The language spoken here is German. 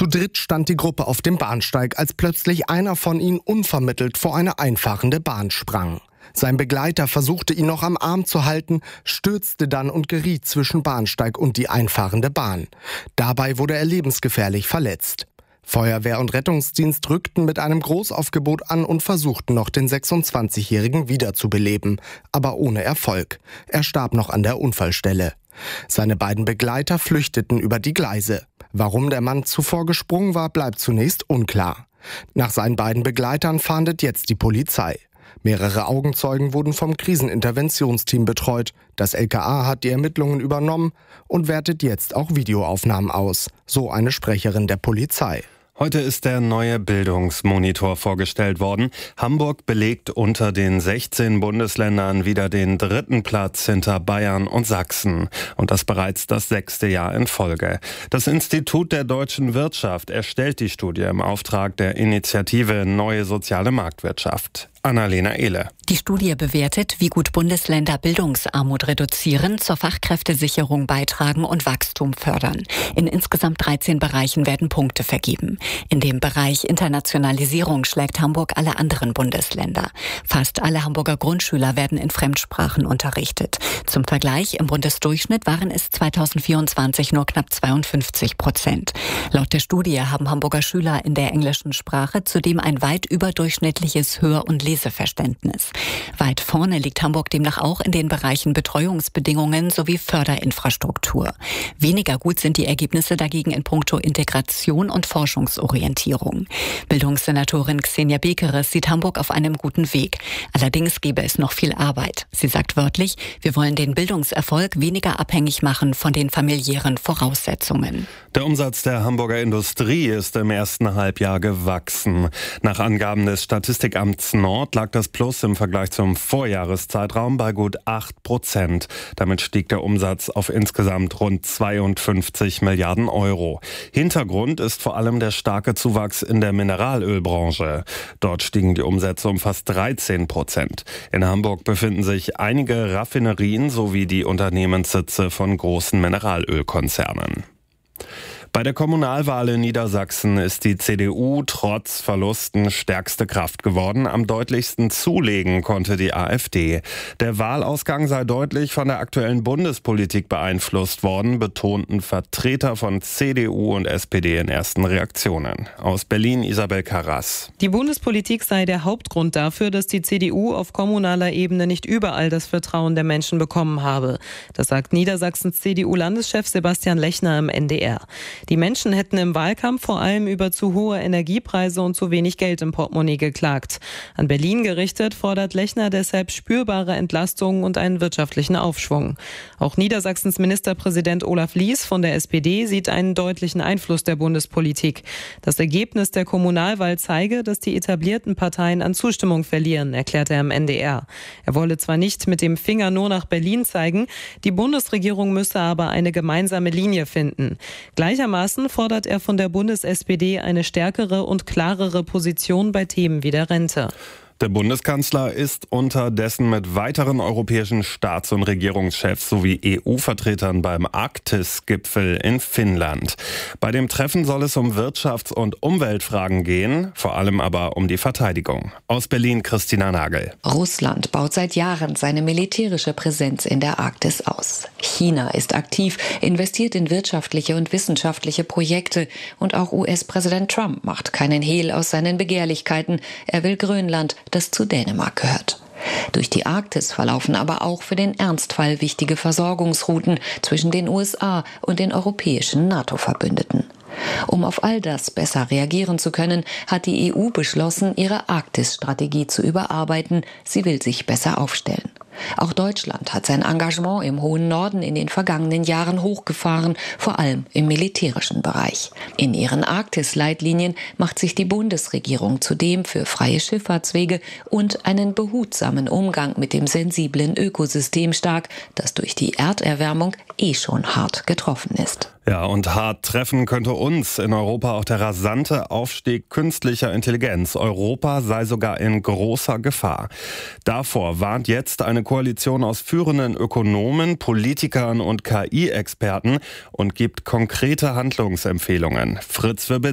Zu dritt stand die Gruppe auf dem Bahnsteig, als plötzlich einer von ihnen unvermittelt vor eine einfahrende Bahn sprang. Sein Begleiter versuchte ihn noch am Arm zu halten, stürzte dann und geriet zwischen Bahnsteig und die einfahrende Bahn. Dabei wurde er lebensgefährlich verletzt. Feuerwehr und Rettungsdienst rückten mit einem Großaufgebot an und versuchten noch den 26-Jährigen wiederzubeleben, aber ohne Erfolg. Er starb noch an der Unfallstelle. Seine beiden Begleiter flüchteten über die Gleise. Warum der Mann zuvor gesprungen war, bleibt zunächst unklar. Nach seinen beiden Begleitern fahndet jetzt die Polizei. Mehrere Augenzeugen wurden vom Kriseninterventionsteam betreut. Das LKA hat die Ermittlungen übernommen und wertet jetzt auch Videoaufnahmen aus, so eine Sprecherin der Polizei. Heute ist der neue Bildungsmonitor vorgestellt worden. Hamburg belegt unter den 16 Bundesländern wieder den 3. Platz hinter Bayern und Sachsen. Und das bereits das 6. Jahr in Folge. Das Institut der deutschen Wirtschaft erstellt die Studie im Auftrag der Initiative Neue Soziale Marktwirtschaft. Annalena Ehle. Die Studie bewertet, wie gut Bundesländer Bildungsarmut reduzieren, zur Fachkräftesicherung beitragen und Wachstum fördern. In insgesamt 13 Bereichen werden Punkte vergeben. In dem Bereich Internationalisierung schlägt Hamburg alle anderen Bundesländer. Fast alle Hamburger Grundschüler werden in Fremdsprachen unterrichtet. Zum Vergleich, im Bundesdurchschnitt waren es 2024 nur knapp 52%. Laut der Studie haben Hamburger Schüler in der englischen Sprache zudem ein weit überdurchschnittliches Hör- und Leseverständnis. Weit vorne liegt Hamburg demnach auch in den Bereichen Betreuungsbedingungen sowie Förderinfrastruktur. Weniger gut sind die Ergebnisse dagegen in puncto Integration und Forschungsorientierung. Bildungssenatorin Xenia Bekeres sieht Hamburg auf einem guten Weg. Allerdings gäbe es noch viel Arbeit. Sie sagt wörtlich, wir wollen den Bildungserfolg weniger abhängig machen von den familiären Voraussetzungen. Der Umsatz der Hamburger Industrie ist im ersten Halbjahr gewachsen. Nach Angaben des Statistikamts Nord lag das Plus im Vergleich zum Vorjahreszeitraum bei gut 8%. Damit stieg der Umsatz auf insgesamt rund 52 Milliarden Euro. Hintergrund ist vor allem der starke Zuwachs in der Mineralölbranche. Dort stiegen die Umsätze um fast 13%. In Hamburg befinden sich einige Raffinerien sowie die Unternehmenssitze von großen Mineralölkonzernen. Bei der Kommunalwahl in Niedersachsen ist die CDU trotz Verlusten stärkste Kraft geworden. Am deutlichsten zulegen konnte die AfD. Der Wahlausgang sei deutlich von der aktuellen Bundespolitik beeinflusst worden, betonten Vertreter von CDU und SPD in ersten Reaktionen. Aus Berlin Isabel Karras. Die Bundespolitik sei der Hauptgrund dafür, dass die CDU auf kommunaler Ebene nicht überall das Vertrauen der Menschen bekommen habe. Das sagt Niedersachsens CDU-Landeschef Sebastian Lechner im NDR. Die Menschen hätten im Wahlkampf vor allem über zu hohe Energiepreise und zu wenig Geld im Portemonnaie geklagt. An Berlin gerichtet fordert Lechner deshalb spürbare Entlastungen und einen wirtschaftlichen Aufschwung. Auch Niedersachsens Ministerpräsident Olaf Lies von der SPD sieht einen deutlichen Einfluss der Bundespolitik. Das Ergebnis der Kommunalwahl zeige, dass die etablierten Parteien an Zustimmung verlieren, erklärt er im NDR. Er wolle zwar nicht mit dem Finger nur nach Berlin zeigen, die Bundesregierung müsse aber eine gemeinsame Linie finden. Gleichermaßen fordert er von der Bundes-SPD eine stärkere und klarere Position bei Themen wie der Rente. Der Bundeskanzler ist unterdessen mit weiteren europäischen Staats- und Regierungschefs sowie EU-Vertretern beim Arktis-Gipfel in Finnland. Bei dem Treffen soll es um Wirtschafts- und Umweltfragen gehen, vor allem aber um die Verteidigung. Aus Berlin Christina Nagel. Russland baut seit Jahren seine militärische Präsenz in der Arktis aus. China ist aktiv, investiert in wirtschaftliche und wissenschaftliche Projekte und auch US-Präsident Trump macht keinen Hehl aus seinen Begehrlichkeiten. Er will Grönland, das zu Dänemark gehört. Durch die Arktis verlaufen aber auch für den Ernstfall wichtige Versorgungsrouten zwischen den USA und den europäischen NATO-Verbündeten. Um auf all das besser reagieren zu können, hat die EU beschlossen, ihre Arktis-Strategie zu überarbeiten. Sie will sich besser aufstellen. Auch Deutschland hat sein Engagement im hohen Norden in den vergangenen Jahren hochgefahren, vor allem im militärischen Bereich. In ihren Arktis-Leitlinien macht sich die Bundesregierung zudem für freie Schifffahrtswege und einen behutsamen Umgang mit dem sensiblen Ökosystem stark, das durch die Erderwärmung schon hart getroffen ist. Ja, und hart treffen könnte uns in Europa auch der rasante Aufstieg künstlicher Intelligenz. Europa sei sogar in großer Gefahr. Davor warnt jetzt eine Koalition aus führenden Ökonomen, Politikern und KI-Experten und gibt konkrete Handlungsempfehlungen. Fritz Wirbel